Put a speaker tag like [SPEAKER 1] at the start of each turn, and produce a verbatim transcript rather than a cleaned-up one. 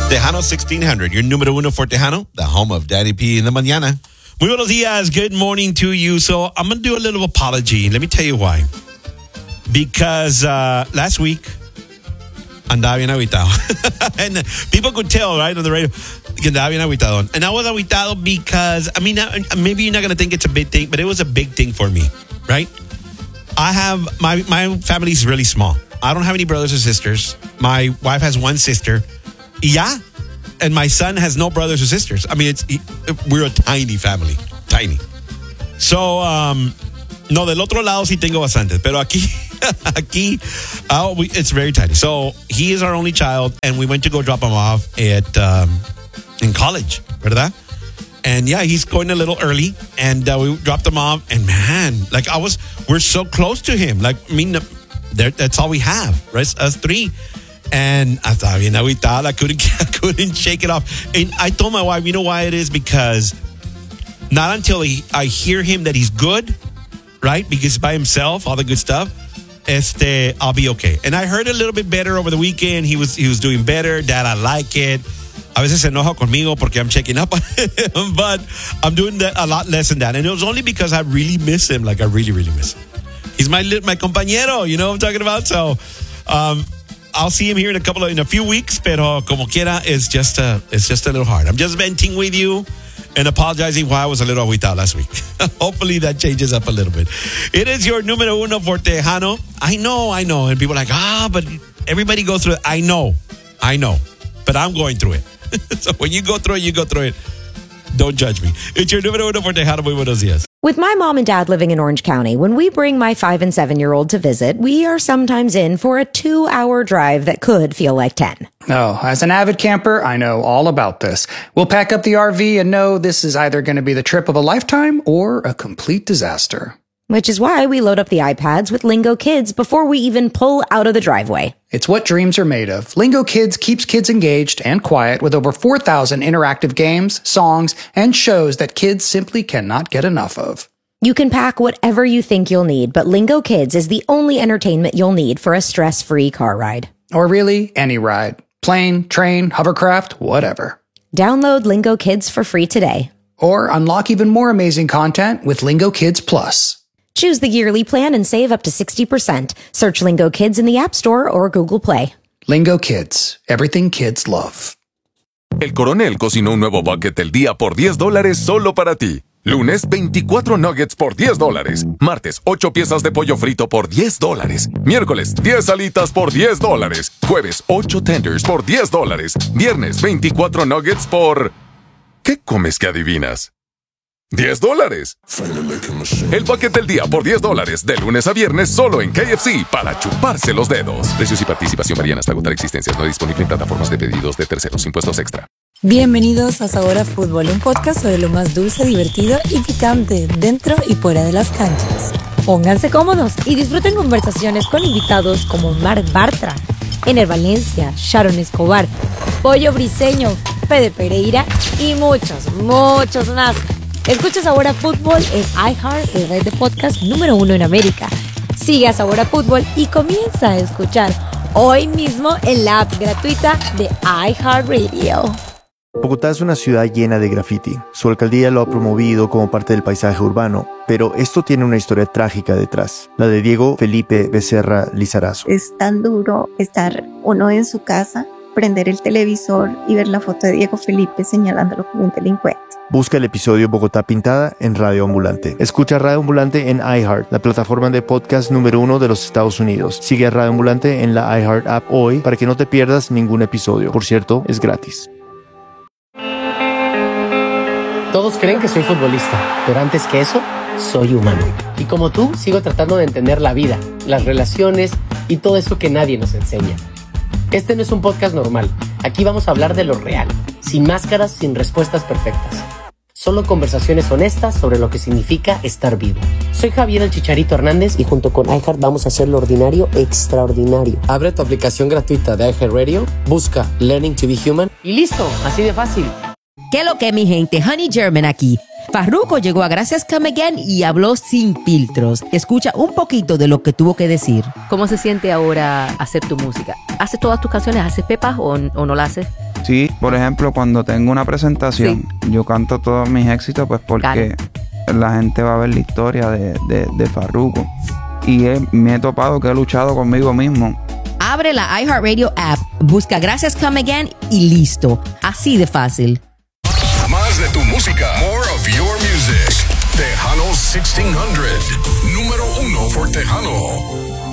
[SPEAKER 1] Tejano sixteen hundred, your número uno for Tejano, the home of Daddy P in the mañana. Muy buenos días. Good morning to you. So I'm going to do a little apology. Let me tell you why. Because uh, last week, andaba bien aguitado. And people could tell, right, on the radio, que andaba bien aguitado. And I was aguitado because, I mean, maybe you're not going to think it's a big thing, but it was a big thing for me, right? I have, my, my family is really small. I don't have any brothers or sisters. My wife has one sister. Y ya. And my son has no brothers or sisters. I mean, it's we're a tiny family. Tiny. So, um, no, del otro lado sí tengo bastante. Pero aquí, aquí, oh, we, it's very tiny. So, he is our only child. And we went to go drop him off at, um, in college. ¿Verdad? And yeah, he's going a little early. And uh, we dropped him off. And man, like I was, we're so close to him. Like, I mean, that's all we have, right? Us three. And I thought, you know, we thought I couldn't, I couldn't shake it off. And I told my wife, you know why it is? Because not until he, I hear him that he's good, right? Because by himself, all the good stuff, este, I'll be okay. And I heard a little bit better over the weekend. He was, he was doing better. Dad, I like it. A veces se enoja conmigo porque I'm checking up on him, but I'm doing that a lot less than that. And it was only because I really miss him. Like I really, really miss him. He's my my compañero, you know what I'm talking about? So, um, I'll see him here in a couple of, in a few weeks, pero como quiera, it's just a, it's just a little hard. I'm just venting with you and apologizing why I was a little aguitado last week. Hopefully that changes up a little bit. It is your número uno for Tejano. I know, I know. And people are like, ah, but everybody goes through it. I know, I know, but I'm going through it. So when you go through it, you go through it. Don't judge me. It's your número uno for Tejano. Muy buenos días.
[SPEAKER 2] With my mom and dad living in Orange County, when we bring my five and seven-year-old to visit, we are sometimes in for a two-hour drive that could feel like ten.
[SPEAKER 3] Oh, as an avid camper, I know all about this. We'll pack up the R V and know this is either going to be the trip of a lifetime or a complete disaster.
[SPEAKER 2] Which is why we load up the iPads with Lingo Kids before we even pull out of the driveway.
[SPEAKER 3] It's what dreams are made of. Lingo Kids keeps kids engaged and quiet with over four thousand interactive games, songs, and shows that kids simply cannot get enough of.
[SPEAKER 2] You can pack whatever you think you'll need, but Lingo Kids is the only entertainment you'll need for a stress-free car ride.
[SPEAKER 3] Or really, any ride. Plane, train, hovercraft, whatever.
[SPEAKER 2] Download Lingo Kids for free today.
[SPEAKER 3] Or unlock even more amazing content with Lingo Kids Plus.
[SPEAKER 2] Choose the yearly plan and save up to sixty percent. Search Lingo Kids in the App Store or Google Play.
[SPEAKER 3] Lingo Kids. Everything kids love.
[SPEAKER 4] El Coronel cocinó un nuevo bucket del día por diez dólares solo para ti. Lunes, veinticuatro nuggets por diez dólares. Martes, ocho piezas de pollo frito por diez dólares. Miércoles, diez alitas por diez dólares. Jueves, ocho tenders por diez dólares. Viernes, veinticuatro nuggets por... ¿Qué comes que adivinas? diez dólares. El bucket del día por diez dólares, de lunes a viernes, solo en K F C, para chuparse los dedos. Precios y participación varían hasta agotar existencias. No disponible en plataformas de pedidos de terceros. Impuestos extra.
[SPEAKER 5] Bienvenidos a Sabor a Fútbol, un podcast sobre lo más dulce, divertido y picante, dentro y fuera de las canchas. Pónganse cómodos y disfruten conversaciones con invitados como Marc Bartra, Ener Valencia, Sharon Escobar, Pollo Briseño, Fede Pereira y muchos, muchos más. Escucha Sabor a Fútbol en iHeart, el red de podcast número uno en América. Sigue a Sabor a Fútbol y comienza a escuchar hoy mismo en la app gratuita de iHeartRadio.
[SPEAKER 6] Bogotá es una ciudad llena de graffiti. Su alcaldía lo ha promovido como parte del paisaje urbano, pero esto tiene una historia trágica detrás, la de Diego Felipe Becerra Lizarazo.
[SPEAKER 7] Es tan duro estar uno en su casa, prender el televisor y ver la foto de Diego Felipe señalándolo como un delincuente.
[SPEAKER 6] Busca el episodio Bogotá Pintada en Radio Ambulante. Escucha Radio Ambulante en iHeart, la plataforma de podcast número uno de los Estados Unidos. Sigue a Radio Ambulante en la iHeart app hoy para que no te pierdas ningún episodio. Por cierto, es gratis.
[SPEAKER 8] Todos creen que soy futbolista, pero antes que eso, soy humano. Y como tú, sigo tratando de entender la vida, las relaciones y todo eso que nadie nos enseña. Este no es un podcast normal. Aquí vamos a hablar de lo real, sin máscaras, sin respuestas perfectas. Solo conversaciones honestas sobre lo que significa estar vivo. Soy Javier el Chicharito Hernández y junto con iHeart vamos a hacer lo ordinario extraordinario. Abre tu aplicación gratuita de iHeartRadio, busca Learning to be Human y listo, así de fácil.
[SPEAKER 9] ¿Qué lo que, mi gente? Honey German aquí. Farruko llegó a Gracias Come Again y habló sin filtros. Escucha un poquito de lo que tuvo que decir.
[SPEAKER 10] ¿Cómo se siente ahora hacer tu música? ¿Haces todas tus canciones? ¿Haces pepas o, o no la haces? Sí, por ejemplo, cuando tengo una presentación, sí. yo canto todos mis éxitos, pues porque claro. la gente va a ver la historia de, de, de Farruko. Y he, me he topado que he luchado conmigo mismo.
[SPEAKER 9] Abre la iHeartRadio app, busca Gracias Come Again y listo. Así de fácil.
[SPEAKER 11] Más de tu música. More of your music. Tejano sixteen hundred. Número uno for Tejano.